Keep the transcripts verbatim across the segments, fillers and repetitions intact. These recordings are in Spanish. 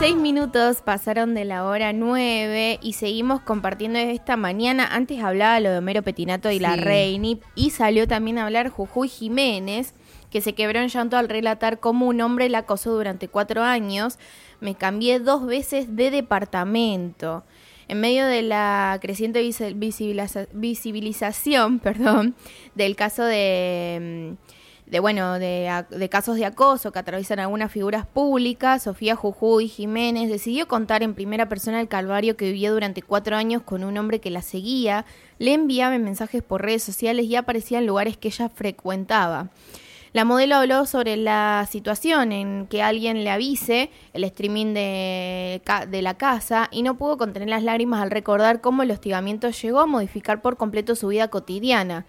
Seis minutos pasaron de la hora nueve y seguimos compartiendo esta mañana. Antes hablaba lo de Homero Pettinato y sí. Larraín, y salió también a hablar Jujuy Jiménez, que se quebró en llanto al relatar cómo un hombre la acosó durante cuatro años. Me cambié dos veces de departamento. En medio de la creciente visibiliza- visibilización perdón, del caso de... de bueno de, de casos de acoso que atraviesan algunas figuras públicas, Sofía Jujuy Jiménez decidió contar en primera persona el calvario que vivió durante cuatro años con un hombre que la seguía, le enviaba mensajes por redes sociales y aparecía en lugares que ella frecuentaba. La modelo habló sobre la situación en que alguien le avise el streaming de, de la casa y no pudo contener las lágrimas al recordar cómo el hostigamiento llegó a modificar por completo su vida cotidiana.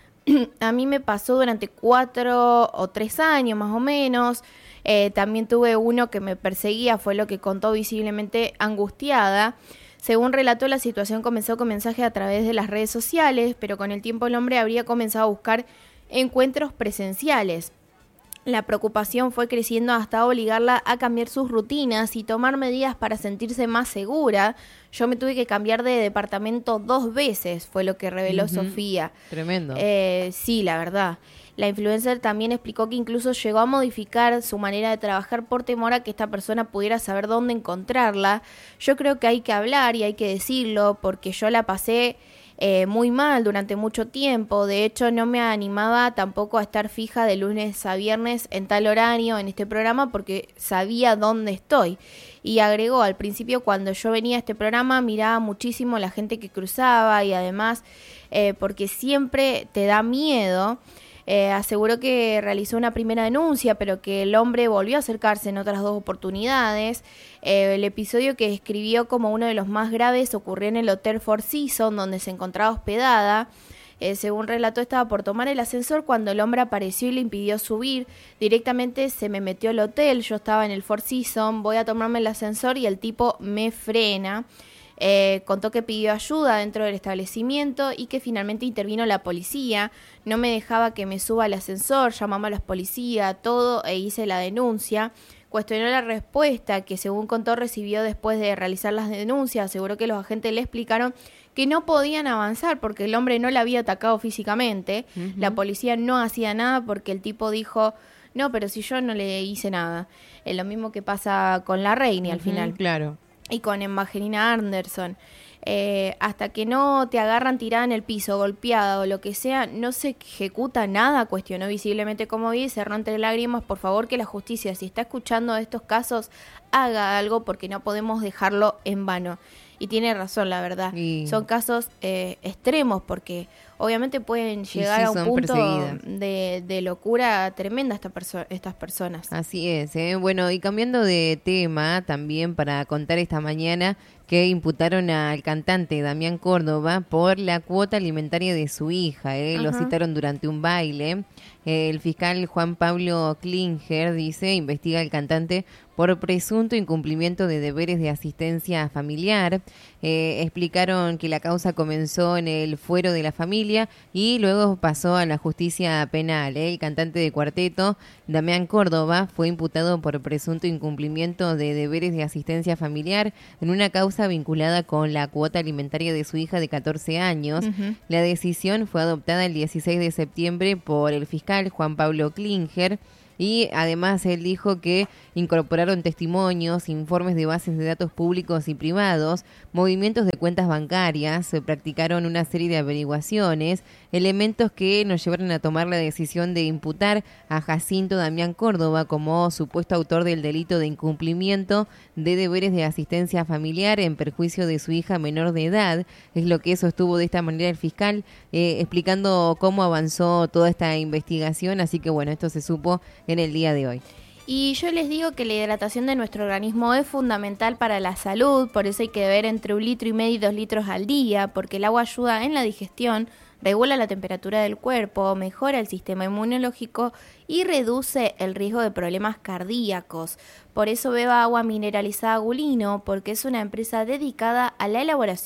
A mí me pasó durante cuatro o tres años más o menos. Eh, también tuve uno que me perseguía, fue lo que contó visiblemente angustiada. Según relató, la situación comenzó con mensajes a través de las redes sociales, pero con el tiempo el hombre habría comenzado a buscar encuentros presenciales. La preocupación fue creciendo hasta obligarla a cambiar sus rutinas y tomar medidas para sentirse más segura. Yo me tuve que cambiar de departamento dos veces, fue lo que reveló uh-huh. Sofía. Tremendo. Eh, sí, la verdad. La influencer también explicó que incluso llegó a modificar su manera de trabajar por temor a que esta persona pudiera saber dónde encontrarla. Yo creo que hay que hablar y hay que decirlo, porque yo la pasé Eh, muy mal durante mucho tiempo. De hecho, no me animaba tampoco a estar fija de lunes a viernes en tal horario en este programa porque sabía dónde estoy. Y agregó, al principio cuando yo venía a este programa miraba muchísimo la gente que cruzaba y además eh, porque siempre te da miedo. Eh, aseguró que realizó una primera denuncia, pero que el hombre volvió a acercarse en otras dos oportunidades. Eh, el episodio que describió como uno de los más graves ocurrió en el Hotel Four Seasons, donde se encontraba hospedada. Eh, según relató, estaba por tomar el ascensor cuando el hombre apareció y le impidió subir. Directamente se me metió al hotel, yo estaba en el Four Seasons, voy a tomarme el ascensor y el tipo me frena. Eh, contó que pidió ayuda dentro del establecimiento y que finalmente intervino la policía. No me dejaba que me suba al ascensor, llamamos a la policía, todo, e hice la denuncia. Cuestionó la respuesta que, según contó, recibió después de realizar las denuncias. Aseguró que los agentes le explicaron que no podían avanzar porque el hombre no la había atacado físicamente. Uh-huh. La policía no hacía nada porque el tipo dijo: no, pero si yo no le hice nada. Es lo mismo que pasa con Larraín uh-huh, al final. Claro. Y con Evangelina Anderson. Eh, hasta que no te agarran tirada en el piso, golpeada o lo que sea, no se ejecuta nada, cuestionó visiblemente como vi, cerró entre lágrimas. Por favor, que la justicia, si está escuchando estos casos, haga algo porque no podemos dejarlo en vano. Y tiene razón, la verdad. Sí. Son casos eh, extremos porque obviamente pueden llegar sí, sí, a un punto de, de locura tremenda esta perso- estas personas. Así es, ¿eh? Bueno, y cambiando de tema también para contar esta mañana que imputaron al cantante Damián Córdoba por la cuota alimentaria de su hija. ¿eh? Lo citaron durante un baile. El fiscal Juan Pablo Klinger dice, investiga al cantante por presunto incumplimiento de deberes de asistencia familiar. Eh, explicaron que la causa comenzó en el fuero de la familia y luego pasó a la justicia penal. ¿eh? El cantante de cuarteto, Damián Córdoba, fue imputado por presunto incumplimiento de deberes de asistencia familiar en una causa vinculada con la cuota alimentaria de su hija de catorce años. Uh-huh. La decisión fue adoptada el dieciséis de septiembre por el fiscal Juan Pablo Klinger. Y además él dijo que incorporaron testimonios, informes de bases de datos públicos y privados, movimientos de cuentas bancarias, se practicaron una serie de averiguaciones, elementos que nos llevaron a tomar la decisión de imputar a Jacinto Damián Córdoba como supuesto autor del delito de incumplimiento de deberes de asistencia familiar en perjuicio de su hija menor de edad. Es lo que sostuvo de esta manera el fiscal, eh, explicando cómo avanzó toda esta investigación. Así que bueno, esto se supo en el día de hoy. Y yo les digo que la hidratación de nuestro organismo es fundamental para la salud, por eso hay que beber entre un litro y medio y dos litros al día, porque el agua ayuda en la digestión, regula la temperatura del cuerpo, mejora el sistema inmunológico y reduce el riesgo de problemas cardíacos. Por eso beba agua mineralizada Gulino, porque es una empresa dedicada a la elaboración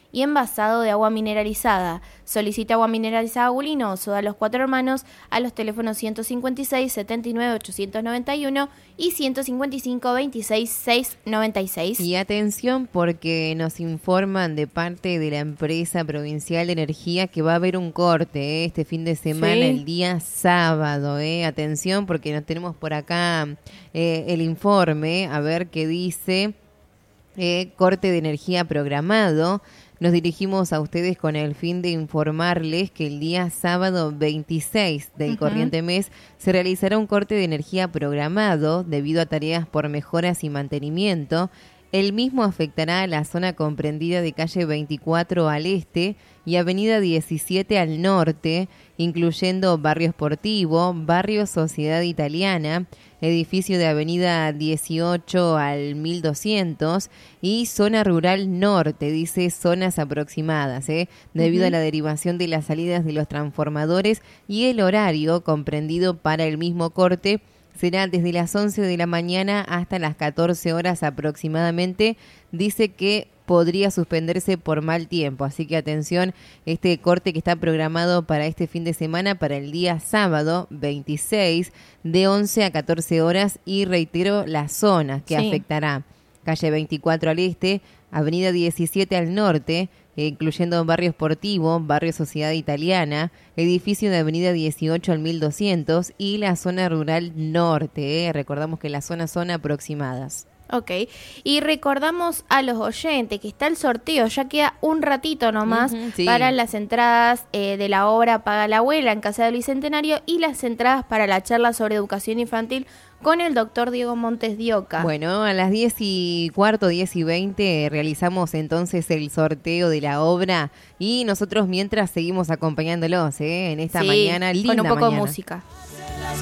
y envasado de agua mineralizada. Solicita agua mineralizada Agulino o Soda Los Cuatro Hermanos a los teléfonos ciento cincuenta y seis, setenta y nueve, ochocientos noventa y uno y ciento cincuenta y cinco, veintiséis, seiscientos noventa y seis. Y atención, porque nos informan de parte de la empresa provincial de energía que va a haber un corte ¿eh? este fin de semana, sí. el día sábado. ¿eh? Atención, porque nos tenemos por acá eh, el informe, a ver qué dice. Eh, corte de energía programado. Nos dirigimos a ustedes con el fin de informarles que el día sábado veintiséis del uh-huh. corriente mes se realizará un corte de energía programado debido a tareas por mejoras y mantenimiento. El mismo afectará a la zona comprendida de calle veinticuatro al este y avenida diecisiete al norte, incluyendo Barrio Sportivo, Barrio Sociedad Italiana, edificio de avenida dieciocho al mil doscientos y zona rural norte, dice zonas aproximadas, ¿eh? debido uh-huh. a la derivación de las salidas de los transformadores y el horario comprendido para el mismo corte será desde las once de la mañana hasta las catorce horas aproximadamente. Dice que podría suspenderse por mal tiempo, así que atención, este corte que está programado para este fin de semana, para el día sábado veintiséis, de once a catorce horas, y reitero las zonas que sí. afectará: calle veinticuatro al este, avenida diecisiete al norte, incluyendo Barrio Sportivo, Barrio Sociedad Italiana, edificio de avenida dieciocho al mil doscientos y la zona rural norte. ¿eh? Recordamos que las zonas son aproximadas. Ok, y recordamos a los oyentes que está el sorteo, ya queda un ratito nomás uh-huh, sí. para las entradas eh, de la obra Paga la Abuela en Casa del Bicentenario y las entradas para la charla sobre educación infantil con el doctor Diego Montes de Oca. Bueno, a las diez y cuarto, diez y veinte realizamos entonces el sorteo de la obra y nosotros mientras seguimos acompañándolos ¿eh? en esta sí, mañana linda con un poco mañana. de música.